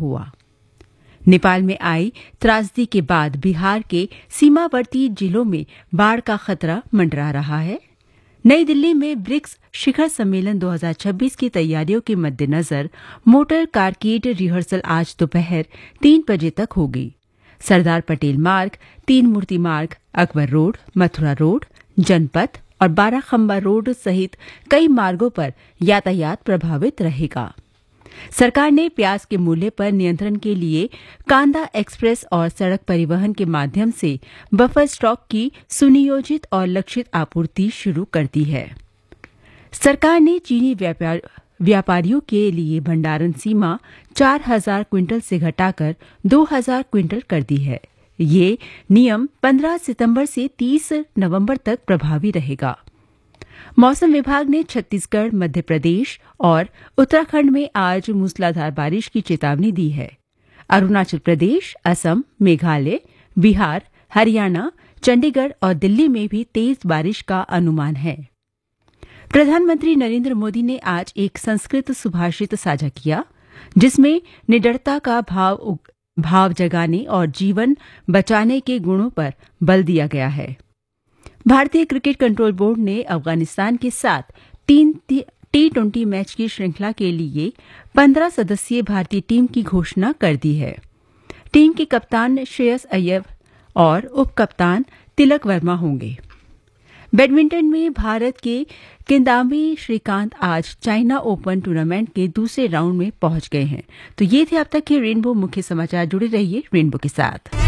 हुआ। नेपाल में आई त्रासदी के बाद बिहार के सीमावर्ती जिलों में बाढ़ का खतरा मंडरा रहा है। नई दिल्ली में ब्रिक्स शिखर सम्मेलन 2026 की तैयारियों के मद्देनजर मोटर कारकेड रिहर्सल आज दोपहर 3 बजे तक होगी। सरदार पटेल मार्ग, तीन मूर्ति मार्ग, अकबर रोड, मथुरा रोड, जनपथ और बाराखंबा रोड सहित कई मार्गों पर यातायात प्रभावित रहेगा। सरकार ने प्याज के मूल्य पर नियंत्रण के लिए कांदा एक्सप्रेस और सड़क परिवहन के माध्यम से बफर स्टॉक की सुनियोजित और लक्षित आपूर्ति शुरू कर दी है। सरकार ने चीनी व्यापारियों के लिए भंडारण सीमा 4,000 क्विंटल से घटाकर 2,000 क्विंटल कर दी है। ये नियम 15 सितंबर से 30 नवंबर तक प्रभावी रहेगा। मौसम विभाग ने छत्तीसगढ़, मध्य प्रदेश और उत्तराखंड में आज मूसलाधार बारिश की चेतावनी दी है। अरुणाचल प्रदेश, असम, मेघालय, बिहार, हरियाणा, चंडीगढ़ और दिल्ली में भी तेज बारिश का अनुमान है। प्रधानमंत्री नरेंद्र मोदी ने आज एक संस्कृत सुभाषित साझा किया, जिसमें निडरता का भाव जगाने और जीवन बचाने के गुणों पर बल दिया गया है। भारतीय क्रिकेट कंट्रोल बोर्ड ने अफगानिस्तान के साथ 3 T20 मैच की श्रृंखला के लिए 15 सदस्यीय भारतीय टीम की घोषणा कर दी है। टीम के कप्तान श्रेयस अय्यर और उप कप्तान तिलक वर्मा होंगे। बैडमिंटन में भारत के किदांबी श्रीकांत आज चाइना ओपन टूर्नामेंट के दूसरे राउंड में पहुंच गए हैं। तो ये थे अब तक के रेनबो मुख्य समाचार। जुड़े रहिए रेनबो के साथ।